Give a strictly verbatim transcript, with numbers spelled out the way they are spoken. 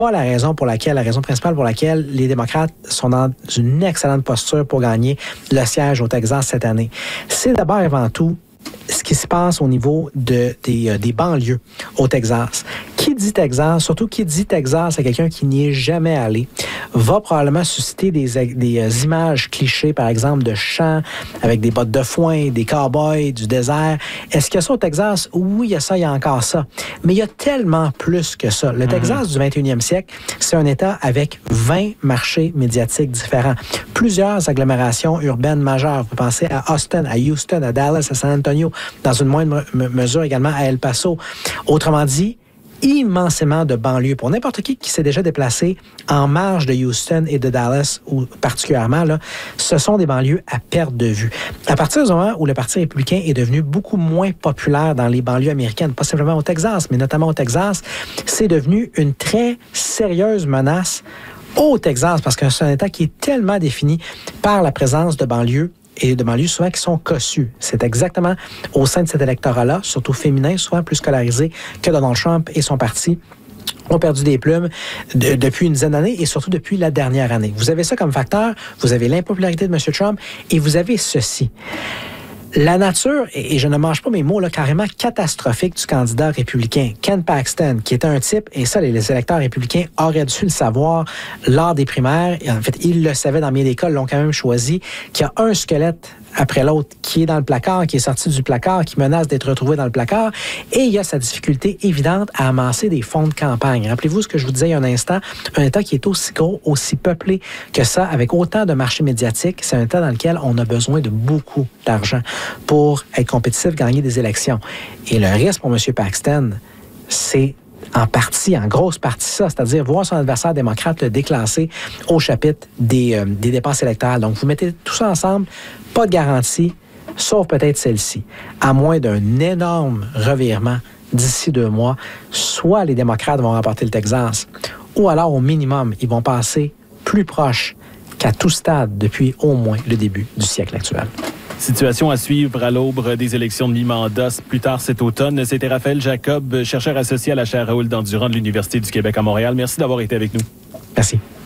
pas la raison pour laquelle, la raison principale pour laquelle les démocrates sont dans une excellente posture pour gagner le siège au Texas cette année. C'est d'abord et avant tout ce qui se passe au niveau de, des, euh, des banlieues au Texas. Qui dit Texas, surtout qui dit Texas à quelqu'un qui n'y est jamais allé, va probablement susciter des, des euh, images clichés, par exemple, de champs avec des bottes de foin, des cow-boys, du désert. Est-ce qu'il y a ça au Texas? Oui, il y a ça, il y a encore ça. Mais il y a tellement plus que ça. Le mm-hmm. Texas du vingt et unième siècle, c'est un État avec vingt marchés médiatiques différents. Plusieurs agglomérations urbaines majeures. Vous pensez à Austin, à Houston, à Dallas, à San Antonio, dans une moindre mesure également à El Paso. Autrement dit, immensément de banlieues. Pour n'importe qui qui s'est déjà déplacé en marge de Houston et de Dallas, ou particulièrement, là, ce sont des banlieues à perte de vue. À partir du moment où le Parti républicain est devenu beaucoup moins populaire dans les banlieues américaines, pas simplement au Texas, mais notamment au Texas, c'est devenu une très sérieuse menace au Texas, parce que c'est un État qui est tellement défini par la présence de banlieues et de banlieues souvent qui sont cossues. C'est exactement au sein de cet électorat-là, surtout féminin, souvent plus scolarisé que Donald Trump et son parti, ont perdu des plumes de, depuis une dizaine d'années et surtout depuis la dernière année. Vous avez ça comme facteur, vous avez l'impopularité de M. Trump et vous avez ceci. La nature, et je ne mange pas mes mots, là, carrément catastrophique du candidat républicain, Ken Paxton, qui était un type, et ça, les, les électeurs républicains auraient dû le savoir lors des primaires. Et en fait, ils le savaient dans bien des cas, l'ont quand même choisi, qu'il y a un squelette après l'autre qui est dans le placard, qui est sorti du placard, qui menace d'être retrouvé dans le placard. Et il y a sa difficulté évidente à amasser des fonds de campagne. Rappelez-vous ce que je vous disais il y a un instant, un État qui est aussi gros, aussi peuplé que ça, avec autant de marchés médiatiques, c'est un État dans lequel on a besoin de beaucoup d'argent pour être compétitif, gagner des élections. Et le risque pour M. Paxton, c'est en partie, en grosse partie ça, c'est-à-dire voir son adversaire démocrate le déclasser au chapitre des, euh, des dépenses électorales. Donc, vous mettez tout ça ensemble, pas de garantie, sauf peut-être celle-ci. À moins d'un énorme revirement d'ici deux mois, soit les démocrates vont remporter le Texas, ou alors, au minimum, ils vont passer plus proche qu'à tout stade depuis au moins le début du siècle actuel. Situation à suivre à l'aube des élections de mi-mandat plus tard cet automne. C'était Raphaël Jacob, chercheur associé à la chaire Raoul Dandurand de l'Université du Québec à Montréal. Merci d'avoir été avec nous. Merci.